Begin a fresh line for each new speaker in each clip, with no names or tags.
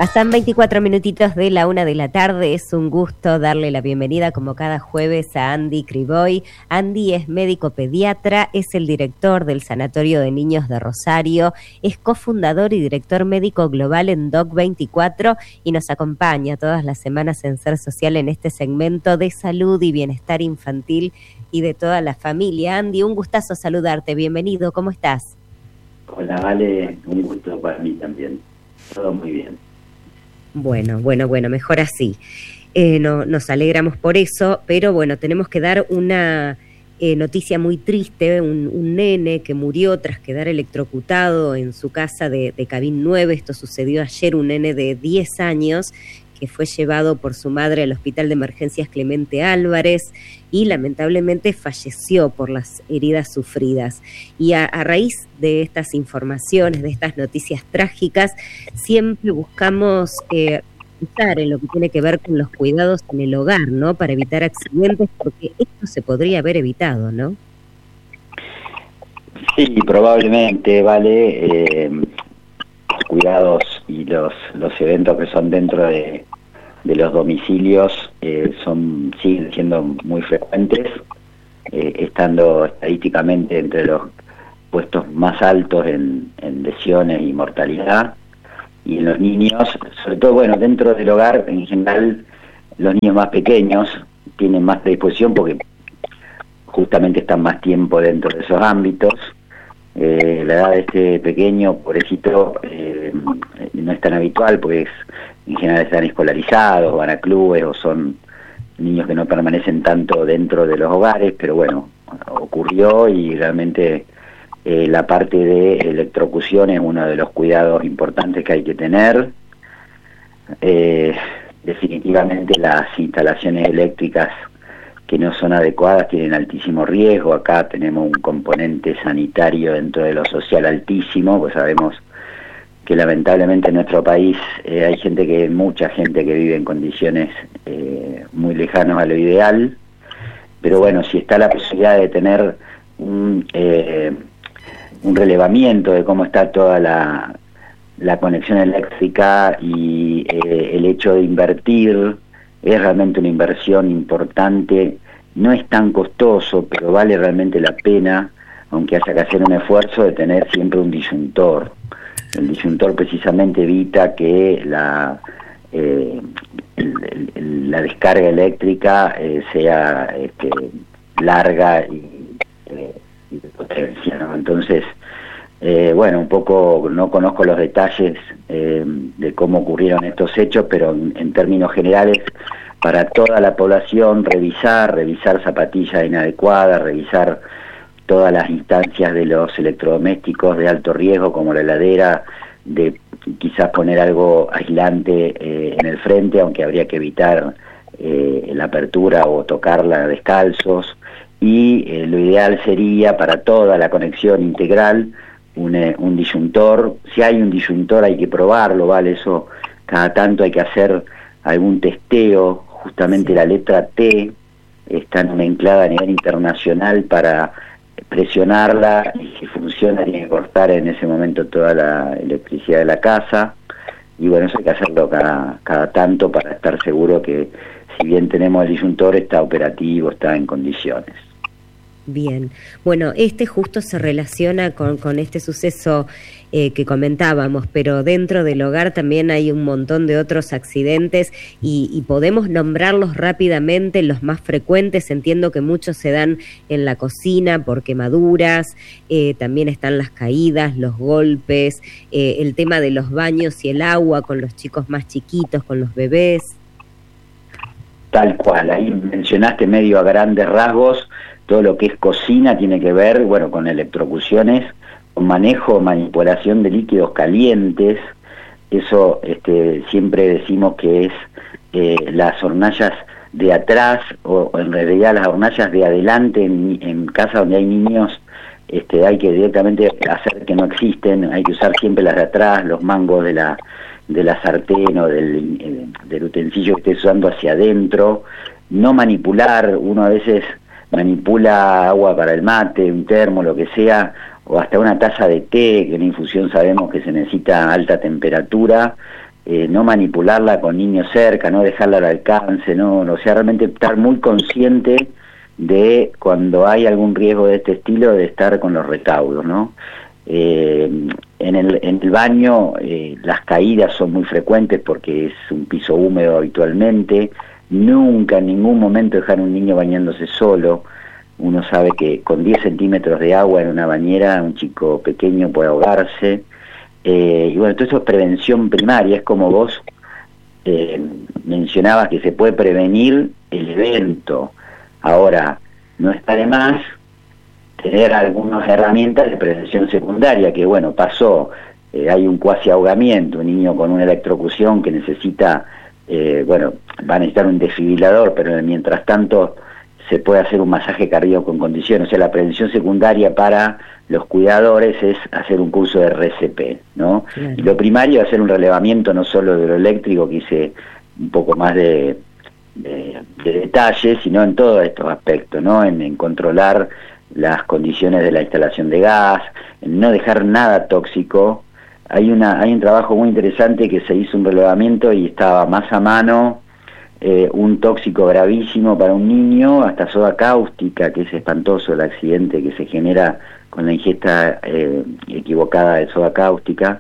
Pasan 24 minutitos de la 1 de la tarde. Es un gusto darle la bienvenida como cada jueves a Andy Criboy. Andy es médico pediatra, es el director del Sanatorio de Niños de Rosario, es cofundador y director médico global en Doc24 y nos acompaña todas las semanas en Ser Social en este segmento de salud y bienestar infantil y de toda la familia. Andy, un gustazo saludarte. Bienvenido, ¿cómo estás?
Hola, Vale, un gusto para mí también. Todo muy bien.
Bueno, mejor así. Nos alegramos por eso, pero bueno, tenemos que dar una noticia muy triste, un nene que murió tras quedar electrocutado en su casa de Cabín 9, esto sucedió ayer, un nene de 10 años que fue llevado por su madre al Hospital de Emergencias Clemente Álvarez y lamentablemente falleció por las heridas sufridas. Y a raíz de estas informaciones, de estas noticias trágicas, siempre buscamos pensar en lo que tiene que ver con los cuidados en el hogar, ¿no? Para evitar accidentes, porque esto se podría haber evitado, ¿no?
Sí, probablemente, Vale. Los cuidados y los eventos que son dentro de los domicilios siguen siendo muy frecuentes, estando estadísticamente entre los puestos más altos en lesiones y mortalidad. Y en los niños, sobre todo, bueno, dentro del hogar, en general, los niños más pequeños tienen más predisposición porque justamente están más tiempo dentro de esos ámbitos. La edad de este pequeño, pobrecito, no es tan habitual porque en general están escolarizados, van a clubes o son niños que no permanecen tanto dentro de los hogares, pero bueno, ocurrió y realmente la parte de electrocución es uno de los cuidados importantes que hay que tener. Definitivamente las instalaciones eléctricas que no son adecuadas tienen altísimo riesgo. Acá tenemos un componente sanitario dentro de lo social altísimo, pues sabemos que lamentablemente en nuestro país hay mucha gente que vive en condiciones muy lejanas a lo ideal, pero bueno, si está la posibilidad de tener un relevamiento de cómo está toda la conexión eléctrica y el hecho de invertir, es realmente una inversión importante, no es tan costoso, pero vale realmente la pena, aunque haya que hacer un esfuerzo de tener siempre un disyuntor. El disyuntor precisamente evita que la descarga eléctrica sea larga y de potencia, ¿no? Entonces, bueno, un poco no conozco los detalles de cómo ocurrieron estos hechos, pero en términos generales, para toda la población, revisar zapatillas inadecuadas, revisar todas las instancias de los electrodomésticos de alto riesgo, como la heladera, de quizás poner algo aislante en el frente, aunque habría que evitar la apertura o tocarla descalzos, y lo ideal sería para toda la conexión integral un disyuntor. Si hay un disyuntor hay que probarlo, ¿vale? Eso cada tanto hay que hacer algún testeo. Justamente la letra T está nomenclada a nivel internacional para presionarla y si funciona tiene que cortar en ese momento toda la electricidad de la casa. Y bueno, eso hay que hacerlo cada tanto para estar seguro que si bien tenemos el disyuntor está operativo, está en condiciones.
Bien, bueno, justo se relaciona con este suceso que comentábamos, pero dentro del hogar también hay un montón de otros accidentes y podemos nombrarlos rápidamente, los más frecuentes. Entiendo que muchos se dan en la cocina por quemaduras, también están las caídas, los golpes, el tema de los baños y el agua con los chicos más chiquitos, con los bebés.
Tal cual, ahí mencionaste medio a grandes rasgos. Todo lo que es cocina tiene que ver, bueno, con electrocuciones, con manejo, manipulación de líquidos calientes. Eso siempre decimos que es las hornallas de atrás, o en realidad las hornallas de adelante en casa donde hay niños, hay que directamente hacer que no existen, hay que usar siempre las de atrás, los mangos de la sartén o del utensilio que estés usando hacia adentro. No manipular, uno a veces manipula agua para el mate, un termo, lo que sea, o hasta una taza de té, que en infusión sabemos que se necesita alta temperatura, no manipularla con niños cerca, no dejarla al alcance, no, o sea, realmente estar muy consciente de cuando hay algún riesgo de este estilo, de estar con los recaudos, ¿no? En el baño las caídas son muy frecuentes porque es un piso húmedo habitualmente. Nunca en ningún momento dejar a un niño bañándose solo. Uno sabe que con 10 centímetros de agua en una bañera un chico pequeño puede ahogarse. Y bueno, todo eso es prevención primaria. Es como vos mencionabas que se puede prevenir el evento. Ahora, no está de más tener algunas herramientas de prevención secundaria, que bueno, pasó, hay un cuasi ahogamiento, un niño con una electrocución que necesita, bueno, va a necesitar un desfibrilador, pero mientras tanto se puede hacer un masaje cardíaco en condiciones. O sea, la prevención secundaria para los cuidadores es hacer un curso de RCP, ¿no? Claro. Y lo primario es hacer un relevamiento no solo de lo eléctrico, que hice un poco más de detalles, sino en todos estos aspectos, ¿no? En controlar las condiciones de la instalación de gas, en no dejar nada tóxico. Hay un trabajo muy interesante que se hizo un relevamiento y estaba más a mano un tóxico gravísimo para un niño, hasta soda cáustica, que es espantoso el accidente que se genera con la ingesta equivocada de soda cáustica.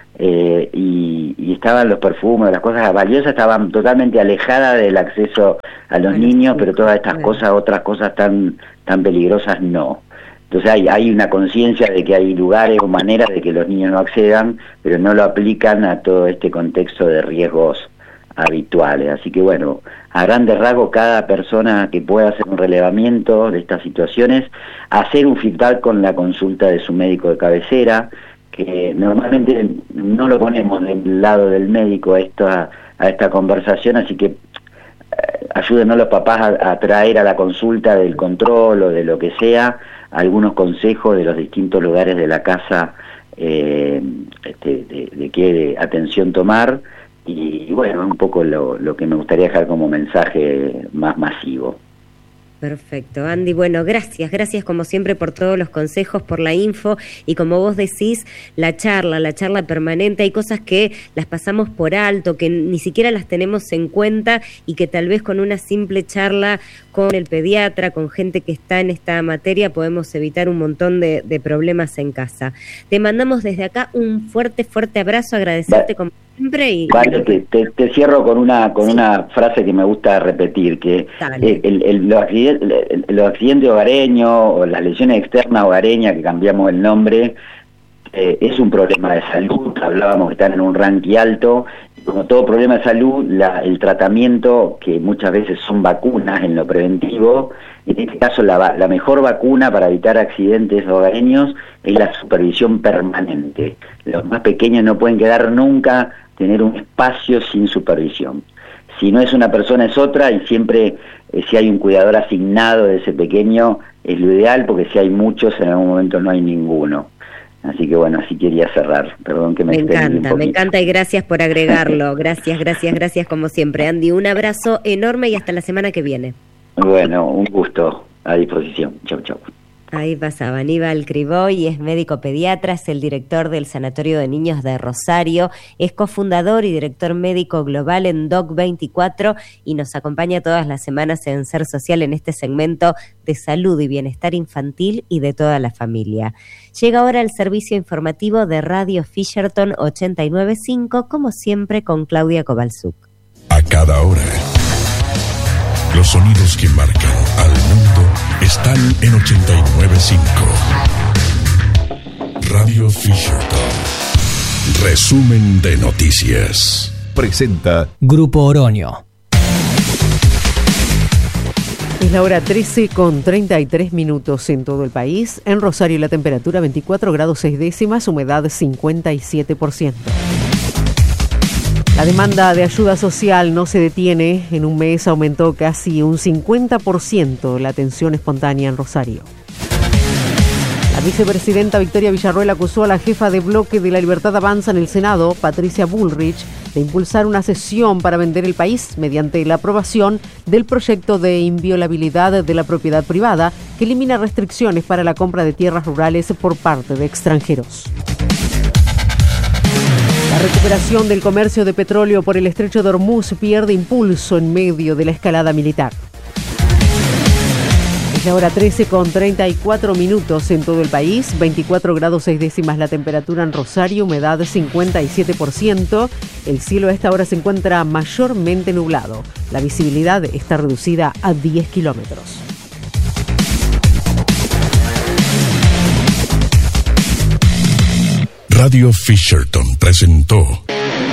Y estaban los perfumes, las cosas valiosas estaban totalmente alejadas del acceso a los niños, pero todas estas cosas, otras cosas tan peligrosas no. Entonces hay una conciencia de que hay lugares o maneras de que los niños no accedan, pero no lo aplican a todo este contexto de riesgos habituales. Así que bueno, a grandes rasgos, cada persona que pueda hacer un relevamiento de estas situaciones, hacer un feedback con la consulta de su médico de cabecera, que normalmente no lo ponemos del lado del médico a esta conversación, así que ayúdenos los papás a traer a la consulta del control o de lo que sea algunos consejos de los distintos lugares de la casa de qué atención tomar, y bueno, un poco lo que me gustaría dejar como mensaje más masivo.
Perfecto, Andy. Bueno, gracias como siempre por todos los consejos, por la info, y como vos decís, la charla permanente. Hay cosas que las pasamos por alto, que ni siquiera las tenemos en cuenta, y que tal vez con una simple charla con el pediatra, con gente que está en esta materia, podemos evitar un montón de problemas en casa. Te mandamos desde acá un fuerte abrazo, agradecerte como siempre. Y
vale, te cierro con una frase que me gusta repetir, que los accidentes hogareños o las lesiones externas hogareñas, que cambiamos el nombre, es un problema de salud. Hablábamos que están en un ranking alto, y como todo problema de salud, el tratamiento, que muchas veces son vacunas en lo preventivo, en este caso la mejor vacuna para evitar accidentes hogareños es la supervisión permanente. Los más pequeños no pueden quedar nunca, tener un espacio sin supervisión. Si no es una persona es otra, y siempre si hay un cuidador asignado de ese pequeño es lo ideal, porque si hay muchos en algún momento no hay ninguno. Así que bueno, así quería cerrar. Perdón que me extendí un poquito.
Me encanta, y gracias por agregarlo. Gracias como siempre, Andy. Un abrazo enorme y hasta la semana que viene.
Bueno, un gusto. A disposición. Chau.
Ahí pasaba Aníbal Criboy, es médico pediatra, es el director del Sanatorio de Niños de Rosario, es cofundador y director médico global en Doc24, y nos acompaña todas las semanas en Ser Social en este segmento de salud y bienestar infantil y de toda la familia. Llega ahora el servicio informativo de Radio Fisherton 89.5, como siempre con Claudia Kowalczuk.
A cada hora, los sonidos que marcan al mundo están en 89.5. Radio Fisherton. Resumen de noticias. Presenta
Grupo Oroño.
Es la hora 13:33 en todo el país. En Rosario la temperatura 24 grados 6 décimas, humedad 57%. La demanda de ayuda social no se detiene. En un mes aumentó casi un 50% la atención espontánea en Rosario. La vicepresidenta Victoria Villarroel acusó a la jefa de bloque de La Libertad Avanza en el Senado, Patricia Bullrich, de impulsar una sesión para vender el país mediante la aprobación del proyecto de inviolabilidad de la propiedad privada, que elimina restricciones para la compra de tierras rurales por parte de extranjeros. La recuperación del comercio de petróleo por el estrecho de Hormuz pierde impulso en medio de la escalada militar. Es la hora 13:34 en todo el país, 24 grados 6 décimas la temperatura en Rosario, humedad 57%. El cielo a esta hora se encuentra mayormente nublado. La visibilidad está reducida a 10 kilómetros.
Radio Fisherton presentó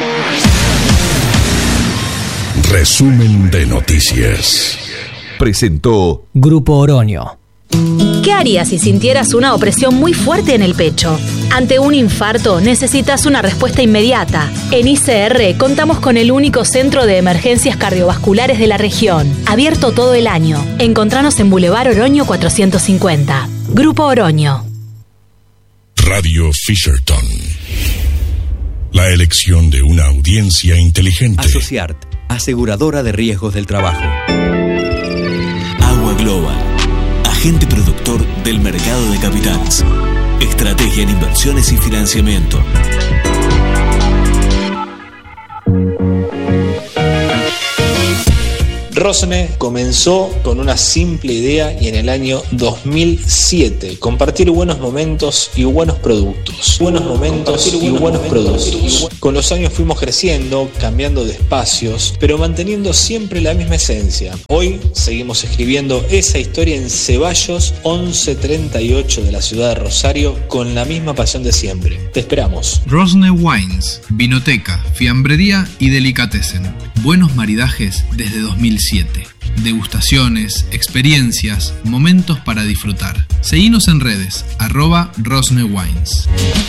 Resumen de Noticias.
Presentó
Grupo Oroño.
¿Qué harías si sintieras una opresión muy fuerte en el pecho? Ante un infarto necesitas una respuesta inmediata. En ICR contamos con el único centro de emergencias cardiovasculares de la región, abierto todo el año. Encontranos en Boulevard Oroño 450. Grupo Oroño.
Radio Fisherton. La elección de una audiencia inteligente.
Asociart, aseguradora de riesgos del trabajo. Agua Global, agente productor del mercado de capitales. Estrategia en inversiones y financiamiento.
Rosne comenzó con una simple idea y en el año 2007, compartir buenos momentos y buenos productos. Con los años fuimos creciendo, cambiando de espacios, pero manteniendo siempre la misma esencia. Hoy seguimos escribiendo esa historia en Ceballos 1138 de la ciudad de Rosario con la misma pasión de siempre. Te esperamos.
Rosne Wines, vinoteca, fiambrería y delicatessen. Buenos maridajes desde 2007. Degustaciones, experiencias, momentos para disfrutar. Seguinos en redes, @RosneWines.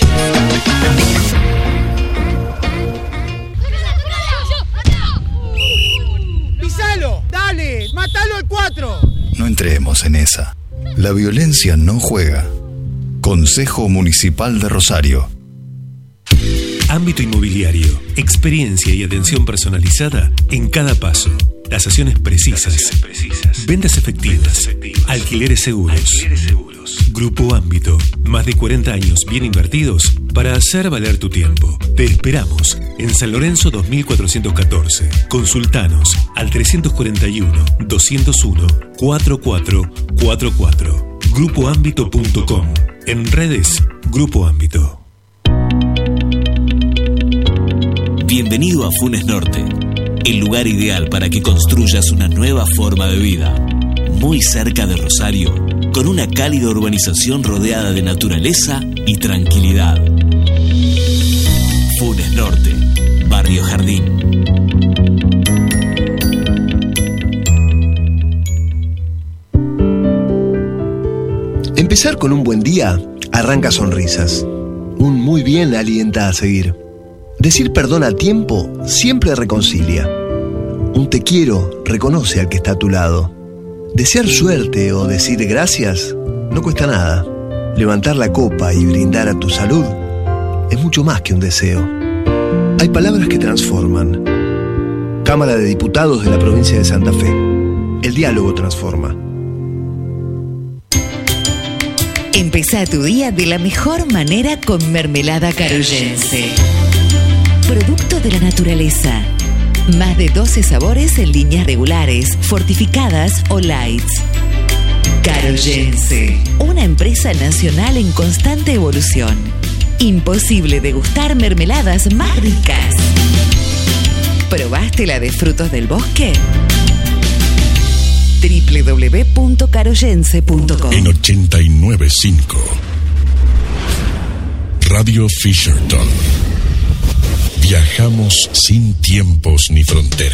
¡Pisalo! ¡Dale! ¡Mátalo al 4!
No entremos en esa. La violencia no juega. Consejo Municipal de Rosario.
Ámbito inmobiliario, experiencia y atención personalizada en cada paso. Tasaciones precisas. Ventas efectivas. Alquileres seguros. Grupo Ámbito. Más de 40 años bien invertidos para hacer valer tu tiempo. Te esperamos en San Lorenzo 2414. Consultanos al 341-201-4444. Grupoámbito.com. En redes, Grupo Ámbito.
Bienvenido a Funes Norte, el lugar ideal para que construyas una nueva forma de vida. Muy cerca de Rosario, con una cálida urbanización rodeada de naturaleza y tranquilidad. Funes Norte, Barrio Jardín.
Empezar con un buen día arranca sonrisas. Un muy bien alienta a seguir. Decir perdón a tiempo siempre reconcilia. Un te quiero reconoce al que está a tu lado. Desear suerte o decir gracias no cuesta nada. Levantar la copa y brindar a tu salud es mucho más que un deseo. Hay palabras que transforman. Cámara de Diputados de la provincia de Santa Fe. El diálogo transforma.
Empezá tu día de la mejor manera con mermelada caroyense. Producto de la naturaleza. Más de 12 sabores en líneas regulares, fortificadas o lights. Caroyense, una empresa nacional en constante evolución. Imposible degustar mermeladas más ricas. ¿Probaste la de frutos del bosque? www.caroyense.com.
En 89.5 Radio Fisherton. Viajamos sin tiempos ni fronteras.